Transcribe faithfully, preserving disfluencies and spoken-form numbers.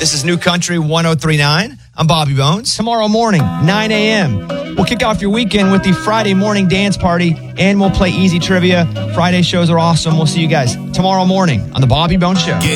This is New Country one oh three point nine. I'm Bobby Bones. Tomorrow morning, nine a.m., we'll kick off your weekend with the Friday morning dance party, and we'll play easy trivia. Friday shows are awesome. We'll see you guys tomorrow morning on The Bobby Bones Show.